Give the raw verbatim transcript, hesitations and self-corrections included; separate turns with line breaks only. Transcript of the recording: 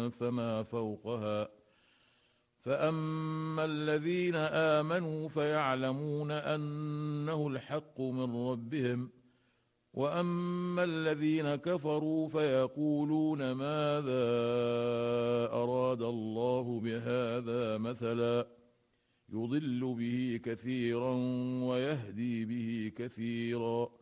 فما فوقها. فأما الذين آمنوا فيعلمون أنه الحق من ربهم، وأما الذين كفروا فيقولون ماذا أراد الله بهذا مثلا يضل به كثيرا ويهدي به كثيرا.